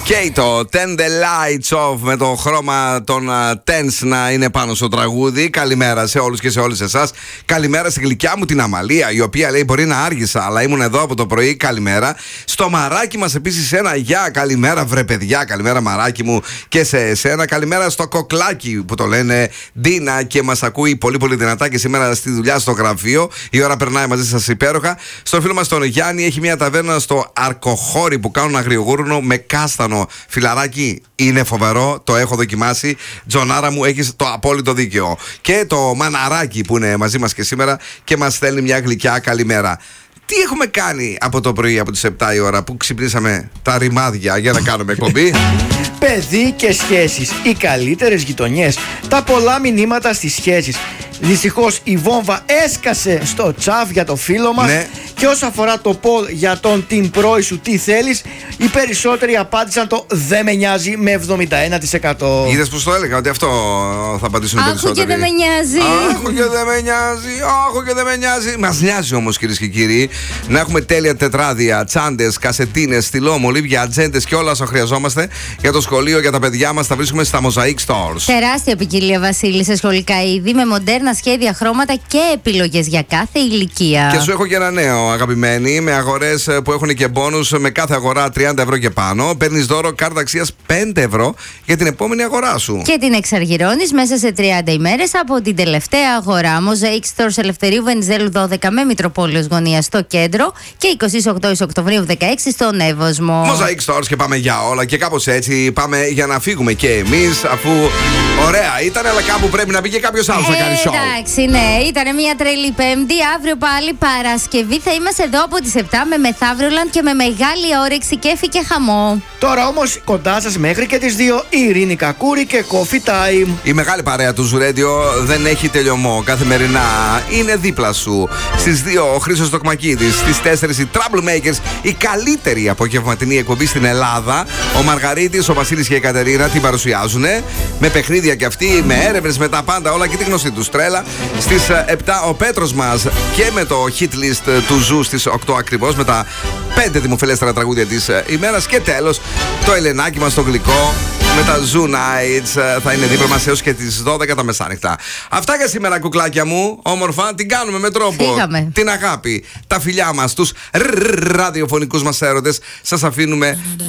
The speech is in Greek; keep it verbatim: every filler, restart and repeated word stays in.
Κέιτο, Turn the lights off, με το χρώμα των uh, Tens να είναι πάνω στο τραγούδι. Καλημέρα σε όλους και σε όλες εσάς. Καλημέρα στη γλυκιά μου την Αμαλία, η οποία λέει μπορεί να άργησα, αλλά ήμουν εδώ από το πρωί. Καλημέρα. Στο μαράκι μας επίσης ένα γεια. Καλημέρα, βρε παιδιά. Καλημέρα, μαράκι μου, και σε εσένα. Καλημέρα στο κοκλάκι που το λένε Ντίνα και μας ακούει πολύ πολύ δυνατά και σήμερα στη δουλειά στο γραφείο. Η ώρα περνάει μαζί σας υπέροχα. Στο φίλο μας τον Γιάννη, έχει μια ταβέρνα στο Αρκοχώρι που κάνουν αγριογούρνο με κάστανο. Φιλαράκι, είναι φοβερό, το έχω δοκιμάσει. Τζονάρα μου, έχεις το απόλυτο δίκαιο. Και το Μαναράκι που είναι μαζί μας και σήμερα και μας στέλνει μια γλυκιά καλημέρα. Τι έχουμε κάνει από το πρωί, από τις επτά η ώρα που ξυπνήσαμε τα ρημάδια για να κάνουμε εκπομπή? Παιδί και σχέσεις, οι καλύτερες γειτονιές, τα πολλά μηνύματα στις σχέσεις. Δυστυχώς η βόμβα έσκασε στο τσαφ για το φίλο μας. Ναι. Και όσον αφορά το poll για τον την πρώη σου τι θέλεις, οι περισσότεροι απάντησαν το δεν με νοιάζει με εβδομήντα ένα τοις εκατό. Είδες πως το έλεγα, ότι αυτό θα απαντήσουν οι περισσότεροι. Άχω και δεν με νοιάζει. Άχω και δεν με νοιάζει. Άχω και δεν με νοιάζει. Μας νοιάζει όμως, κυρίες και κύριοι, να έχουμε τέλεια τετράδια, τσάντες, κασετίνες, στυλό, μολύβια, ατζέντες και όλα όσα χρειαζόμαστε για το σχολείο, για τα παιδιά μας. Τα βρίσκουμε στα Mosaic Stores. Τεράστια ποικιλία, Βασίλη, σε σχολικά είδη με μοντέρνα σχέδια, χρώματα και επιλογές για κάθε ηλικία. Και σου έχω και ένα νέο, αγαπημένοι, με αγορές που έχουν και μπόνους με κάθε αγορά τριάντα ευρώ και πάνω. Παίρνεις δώρο κάρτα αξίας πέντε ευρώ για την επόμενη αγορά σου. Και την εξαργυρώνεις μέσα σε τριάντα ημέρες από την τελευταία αγορά. Mosaic Stores Ελευθερίου Βενιζέλου δώδεκα με Μητροπόλεως Γωνία στο κέντρο και είκοσι οκτώ Οκτωβρίου δεκαέξι στον Εύωσμο. Mosaic Stores, και πάμε για όλα. Και κάπως έτσι πάμε για να φύγουμε και εμείς, αφού ωραία ήταν, αλλά κάπου πρέπει να μπει και κάποιος άλλος να κάνει show. Εντάξει, ναι, ήταν μια τρελή Πέμπτη. Αύριο πάλι Παρασκευή θα είμαστε εδώ από τις επτά με Μεθαύριολαν και με μεγάλη όρεξη, κέφι και χαμό. Τώρα όμως κοντά σας μέχρι και τις δύο η Ειρήνη Κακούρη και Coffee Time. Η μεγάλη παρέα του Zoo Radio δεν έχει τελειωμό. Καθημερινά είναι δίπλα σου. Στις δύο ο Χρήστος Τοκμακίδης, στις τέσσερις οι Troublemakers, η καλύτερη απογευματινή εκπομπή στην Ελλάδα. Ο Μαργαρίτης, ο Βασίλης και η Κατερίνα την παρουσιάζουν με παιχνίδια κι αυτοί, με έρευνες, με τα πάντα, όλα και τη γνωστή του τρέλα. Στις επτά ο Πέτρος μας και με το hit list του Zoo στις οκτώ ακριβώς, με τα πέντε δημοφιλέστερα τραγούδια της ημέρας. Και τέλος το Ελενάκι μας το γλυκό με τα Zoo Nights θα είναι δίπλα μας έως και τις δώδεκα τα μεσάνυχτα. Αυτά για σήμερα, κουκλάκια μου. Όμορφα, την κάνουμε με τρόπο. Φύγαμε. Την αγάπη, τα φιλιά μας, τους ραδιοφωνικούς μας έρωτες. Σας αφήνουμε